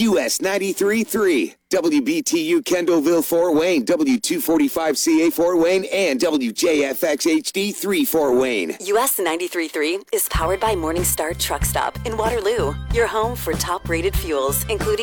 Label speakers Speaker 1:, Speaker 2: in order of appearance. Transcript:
Speaker 1: US 93.3, WBTU Kendallville Fort Wayne, W245CA Fort Wayne, and WJFX HD 3 Fort Wayne.
Speaker 2: US 93.3 is powered by Morningstar Truck Stop in Waterloo, your home for top-rated fuels, including